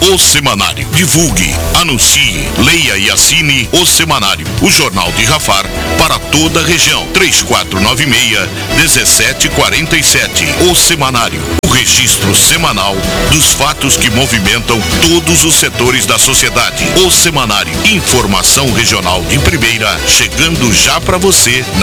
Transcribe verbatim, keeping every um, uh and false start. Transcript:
O Semanário. Divulgue, anuncie, leia e assine O Semanário, o jornal de Rafar para toda a região. três quatro nove seis, um sete quatro sete. O Semanário, o registro semanal dos fatos que movimentam todos os setores da sociedade. O Semanário, informação regional de primeira, chegando já para você na